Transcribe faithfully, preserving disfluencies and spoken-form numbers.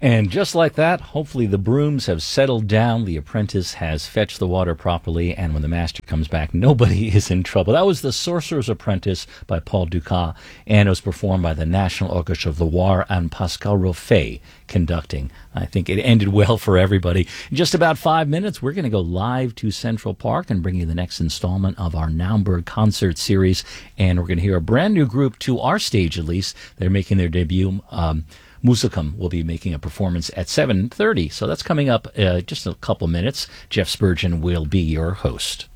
And just like that, hopefully the brooms have settled down, the apprentice has fetched the water properly, and when the master comes back, nobody is in trouble. That was The Sorcerer's Apprentice by Paul Dukas, and it was performed by the National Orchestra of Loire and Pascal Roffe conducting. I think it ended well for everybody. In just about five minutes, we're going to go live to Central Park and bring you the next installment of our Naumburg concert series, and we're going to hear a brand new group, to our stage at least. They're making their debut. Um, Musicum will be making a performance at seven thirty, so that's coming up uh, just a couple minutes. Jeff Spurgeon will be your host.